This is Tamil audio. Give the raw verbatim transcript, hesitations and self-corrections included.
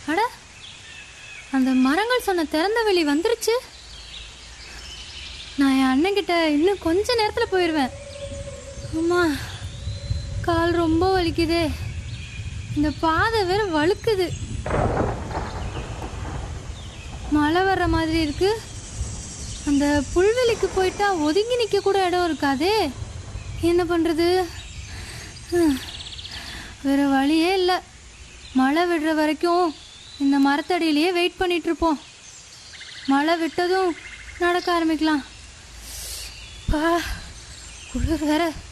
அட, அந்த மரங்கள் சொன்ன திறந்த வெளி வந்துருச்சு. நான் என் அண்ணன்கிட்ட இன்னும் கொஞ்ச நேரத்தில் போயிடுவேன். அம்மா, கால் ரொம்ப வலிக்குதே. இந்த பாதை வேற வழுக்குது. மழை வர்ற மாதிரி இருக்கு. அந்த புல்வெளிக்கு போயிட்டா ஒதுங்கி நிற்க கூட இடம் இருக்காதே. என்ன பண்ணுறது? வேற வழியே இல்லை. மழை விடுற வரைக்கும் இந்த மரத்தடியிலேயே வெயிட் பண்ணிட்டு இருப்போம். மழை விட்டதும் நடக்க ஆரம்பிக்கலாம். பா, குளிர் வேற.